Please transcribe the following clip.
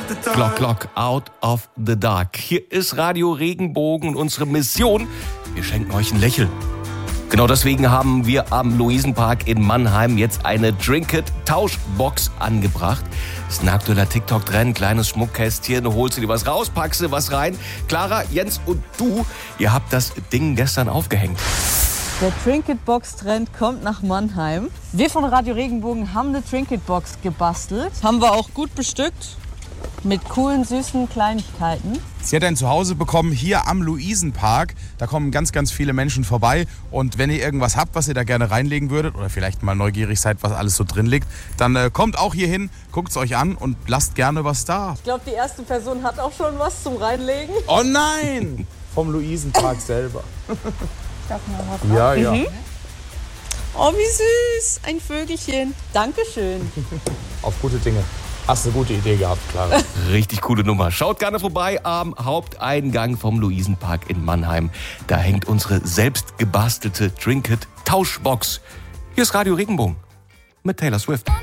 Glock, Glock, out of the dark. Hier ist Radio Regenbogen und unsere Mission, wir schenken euch ein Lächeln. Genau deswegen haben wir am Luisenpark in Mannheim jetzt eine Trinket-Tauschbox angebracht. Das ist ein aktueller TikTok-Trend, kleines Schmuckkästchen, du holst dir was raus, packst dir was rein. Clara, Jens und du, ihr habt das Ding gestern aufgehängt. Der Trinket-Box-Trend kommt nach Mannheim. Wir von Radio Regenbogen haben eine Trinket-Box gebastelt. Haben wir auch gut bestückt mit coolen, süßen Kleinigkeiten. Sie hat ein Zuhause bekommen hier am Luisenpark. Da kommen ganz, ganz viele Menschen vorbei. Und wenn ihr irgendwas habt, was ihr da gerne reinlegen würdet oder vielleicht mal neugierig seid, was alles so drin liegt, dann kommt auch hier hin, guckt es euch an und lasst gerne was da. Ich glaube, die erste Person hat auch schon was zum Reinlegen. Oh nein! Vom Luisenpark selber. Darf mal was drauf? Ja, ja. Oh, wie süß. Ein Vögelchen. Dankeschön. Auf gute Dinge. Hast eine gute Idee gehabt, Clara. Richtig coole Nummer. Schaut gerne vorbei am Haupteingang vom Luisenpark in Mannheim. Da hängt unsere selbst gebastelte Trinket-Tauschbox. Hier ist Radio Regenbogen mit Taylor Swift.